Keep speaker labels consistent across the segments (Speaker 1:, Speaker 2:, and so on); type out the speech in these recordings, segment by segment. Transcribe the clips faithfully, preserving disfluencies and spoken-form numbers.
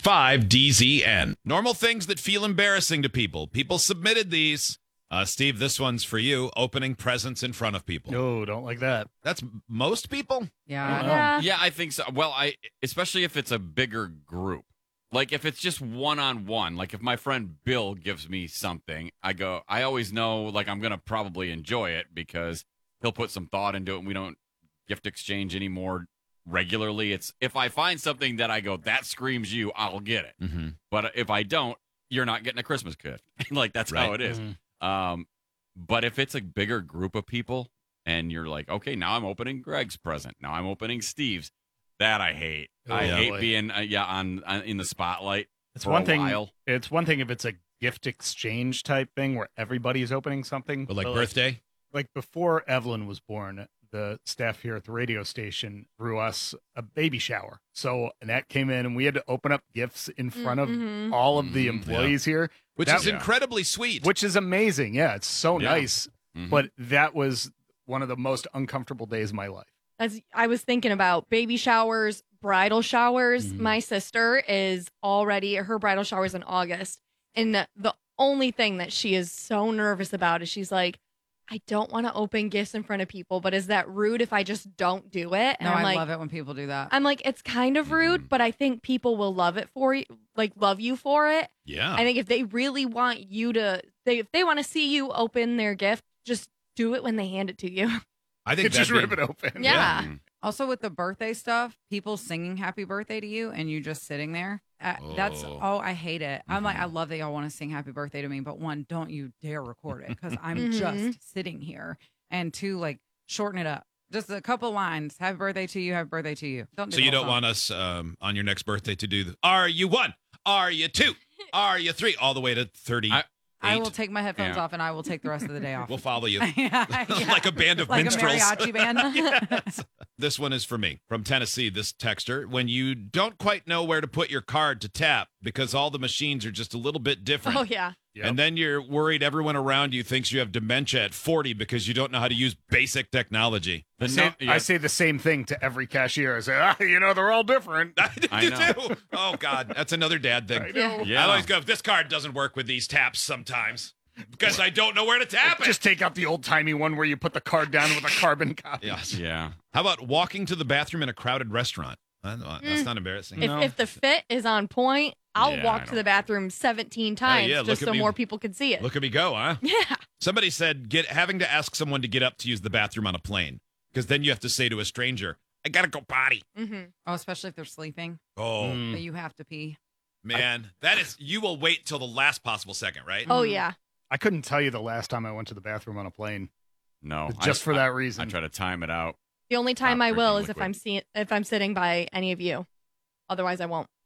Speaker 1: five D Z N. Normal things that feel embarrassing to people. People submitted these. Uh, Steve, this one's for you. Opening presents in front of people.
Speaker 2: No, don't like that.
Speaker 1: That's most people?
Speaker 3: Yeah.
Speaker 2: Yeah.
Speaker 4: Yeah, I think so. Well, I especially if it's a bigger group. Like if it's just one-on-one, like if my friend Bill gives me something, I go, I always know like I'm going to probably enjoy it because he'll put some thought into it and we don't gift exchange anymore regularly. It's if I find something that I go, that screams you, I'll get it.
Speaker 1: Mm-hmm.
Speaker 4: But if I don't, you're not getting a Christmas gift. Like that's
Speaker 1: Right.
Speaker 4: how it is.
Speaker 2: Mhm.
Speaker 4: Um, but if it's a bigger group of people and you're like, okay, now I'm opening Greg's present. Now I'm opening Steve's. That I hate.
Speaker 2: Oh,
Speaker 4: I hate
Speaker 2: boy.
Speaker 4: being uh, yeah on, on in the spotlight.
Speaker 2: It's
Speaker 4: for
Speaker 2: one
Speaker 4: a
Speaker 2: thing.
Speaker 4: while.
Speaker 2: It's one thing if it's a gift exchange type thing where everybody is opening something.
Speaker 1: But like
Speaker 2: But,
Speaker 1: birthday?
Speaker 2: Like before Evelyn was born, the staff here at the radio station threw us a baby shower. So Annette came in and we had to open up gifts in front of
Speaker 3: Mhm.
Speaker 2: all of the
Speaker 4: Mhm,
Speaker 2: employees here,
Speaker 1: Which
Speaker 2: That-
Speaker 1: is
Speaker 4: Yeah.
Speaker 1: incredibly sweet.
Speaker 2: which is amazing. Yeah, it's so
Speaker 4: Yeah.
Speaker 2: nice.
Speaker 4: Mhm.
Speaker 2: But that was one of the most uncomfortable days of my life.
Speaker 3: As I was thinking about baby showers, bridal showers.
Speaker 2: Mhm.
Speaker 3: My sister is already, her bridal shower's in August. And the only thing that she is so nervous about is she's like, I don't want to open gifts in front of people, but is that rude if I just don't do it? And
Speaker 5: No,
Speaker 3: I'm
Speaker 5: I
Speaker 3: like,
Speaker 5: love it when people do that.
Speaker 3: I'm like, it's kind of rude,
Speaker 4: Mhm.
Speaker 3: but I think people will love it for you, like love you for it.
Speaker 1: yeah.
Speaker 3: I think if they really want you to, they if they want to see you open their gift, just do it when they hand it to you.
Speaker 1: I think
Speaker 2: Just
Speaker 1: that'd
Speaker 2: rip
Speaker 1: be-
Speaker 2: it open.
Speaker 3: Yeah.
Speaker 4: Mhm.
Speaker 5: Also, with the birthday stuff, people singing happy birthday to you and you just sitting there. Uh, That's,
Speaker 1: Oh.
Speaker 5: oh, I hate it. I'm like,
Speaker 4: Mhm.
Speaker 5: I love that y'all want to sing happy birthday to me, but one, don't you dare record it because I'm
Speaker 3: Mhm.
Speaker 5: just sitting here. And two, like, shorten it up. Just a couple lines. Happy birthday to you. Happy birthday to you. Don't do
Speaker 1: So
Speaker 5: the
Speaker 1: you
Speaker 5: whole
Speaker 1: don't
Speaker 5: song.
Speaker 1: want us um, on your next birthday to do the, are you one? Are you two? Are you three? All the way to thirty.
Speaker 4: I-
Speaker 5: I will take my headphones
Speaker 4: Yeah.
Speaker 5: off and I will take the rest of the day off.
Speaker 1: We'll follow you.
Speaker 5: Yeah, yeah.
Speaker 1: Like a band of
Speaker 5: like
Speaker 1: minstrels.
Speaker 5: a mariachi band.
Speaker 1: Yes. This one is for me from Tennessee. This texter, when you don't quite know where to put your card to tap because all the machines are just a little bit different.
Speaker 3: Oh yeah.
Speaker 2: Yep.
Speaker 1: And then you're worried everyone around you thinks you have dementia at forty because you don't know how to use basic technology.
Speaker 4: The
Speaker 2: I say,
Speaker 4: no- yeah.
Speaker 2: I say the same thing to every cashier. I say, ah, you know, they're all different.
Speaker 1: I do
Speaker 4: I know.
Speaker 1: too. Oh, God. That's another dad thing.
Speaker 2: I know.
Speaker 4: Yeah.
Speaker 1: I always go, this card doesn't work with these taps sometimes because I don't know where to tap it.
Speaker 2: Just take out the old timey one where you put the card down with a carbon copy.
Speaker 1: Yes.
Speaker 4: Yeah.
Speaker 1: How about walking to the bathroom in a crowded restaurant? Uh, That's
Speaker 3: Mm.
Speaker 1: not embarrassing.
Speaker 3: If
Speaker 2: No.
Speaker 3: if the fit is on point, I'll
Speaker 4: Yeah, I
Speaker 3: walk to
Speaker 4: don't-
Speaker 3: the bathroom seventeen times
Speaker 1: yeah, look
Speaker 3: just
Speaker 1: at
Speaker 3: so
Speaker 1: me.
Speaker 3: more people can see it.
Speaker 1: Look at me go, huh?
Speaker 3: Yeah.
Speaker 1: Somebody said get having to ask someone to get up to use the bathroom on a plane because then you have to say to a stranger, I gotta go potty.
Speaker 3: hmm
Speaker 5: Oh, especially if they're sleeping,
Speaker 1: Oh,
Speaker 2: Mm.
Speaker 5: but you have to pee.
Speaker 1: man. That is, you will wait till the last possible second, right?
Speaker 3: Oh
Speaker 5: Mhm.
Speaker 3: yeah.
Speaker 2: I couldn't tell you the last time I went to the bathroom on a plane.
Speaker 4: No.
Speaker 2: Just
Speaker 4: I-
Speaker 2: for that
Speaker 4: I,
Speaker 2: reason.
Speaker 4: I try to time it out.
Speaker 3: The only time
Speaker 4: Stop
Speaker 3: I will
Speaker 4: drinking
Speaker 3: is if
Speaker 4: liquid.
Speaker 3: I'm seeing if I'm sitting by any of you. Otherwise, I won't.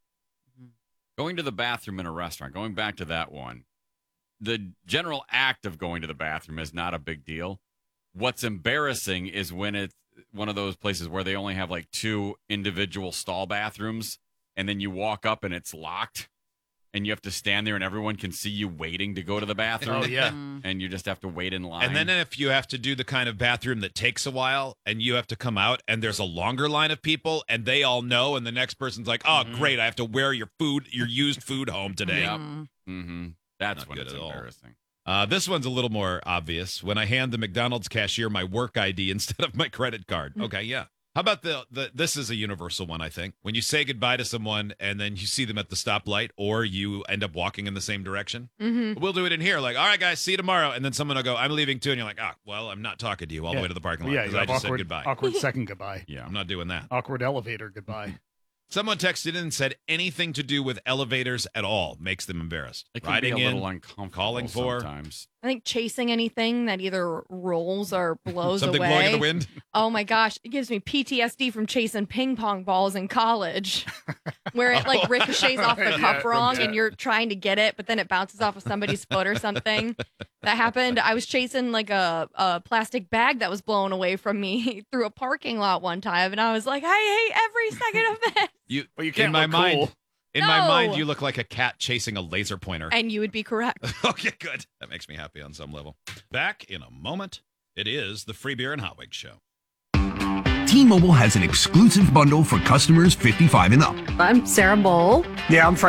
Speaker 4: Going to the bathroom in a restaurant, going back to that one, the general act of going to the bathroom is not a big deal. What's embarrassing is when it's one of those places where they only have like two individual stall bathrooms, and then you walk up and it's locked, and you have to stand there and everyone can see you waiting to go to the bathroom.
Speaker 2: Oh, yeah.
Speaker 5: Mm.
Speaker 4: And you just have to wait in line.
Speaker 1: And then if you have to do the kind of bathroom that takes a while and you have to come out and there's a longer line of people and they all know and the next person's like, oh,
Speaker 2: Mhm.
Speaker 1: great, I have to wear your food, your used food home today.
Speaker 4: Yep.
Speaker 5: Mm.
Speaker 4: hmm That's
Speaker 1: Not
Speaker 4: when
Speaker 1: good
Speaker 4: it's
Speaker 1: at all.
Speaker 4: embarrassing.
Speaker 1: Uh, this one's a little more obvious. When I hand the McDonald's cashier my work I D instead of my credit card. Okay, yeah. How about the, the this is a universal one, I think. When you say goodbye to someone and then you see them at the stoplight or you end up walking in the same direction.
Speaker 3: hmm
Speaker 1: We'll do it in here. Like, all right, guys, see you tomorrow. And then someone will go, I'm leaving too. And you're like, ah, well, I'm not talking to you all
Speaker 2: Yeah.
Speaker 1: the way to the parking lot
Speaker 2: Yeah,
Speaker 1: because
Speaker 2: you
Speaker 1: I
Speaker 2: have
Speaker 1: just said
Speaker 2: awkward,
Speaker 1: goodbye.
Speaker 2: awkward second goodbye.
Speaker 4: Yeah.
Speaker 1: I'm not doing that.
Speaker 2: Awkward elevator goodbye.
Speaker 1: Someone texted in and said anything to do with elevators at all makes them embarrassed.
Speaker 4: It can
Speaker 1: Riding
Speaker 4: be a
Speaker 1: in,
Speaker 4: little uncomfortable
Speaker 1: calling for-
Speaker 4: sometimes.
Speaker 3: I think chasing anything that either rolls or blows
Speaker 1: something
Speaker 3: away.
Speaker 1: blowing in the wind.
Speaker 3: Oh my gosh, it gives me P T S D from chasing ping pong balls in college, where it like ricochets off the
Speaker 2: Yeah,
Speaker 3: cup wrong
Speaker 2: yeah.
Speaker 3: and you're trying to get it, but then it bounces off of somebody's foot or something. That happened. I was chasing like a, a plastic bag that was blown away from me through a parking lot one time, and I was like, I hate every second of this.
Speaker 1: You,
Speaker 2: Well, you can't
Speaker 1: in my
Speaker 2: look
Speaker 1: mind,
Speaker 2: cool.
Speaker 1: in my mind,
Speaker 3: No.
Speaker 1: you look like a cat chasing a laser pointer.
Speaker 3: And you would be correct.
Speaker 1: Okay, good. That makes me happy on some level. Back in a moment. It is the Free Beer and Hot Wings Show.
Speaker 6: T-Mobile has an exclusive bundle for customers fifty-five and up.
Speaker 7: I'm Sarah Bowl.
Speaker 2: Yeah, I'm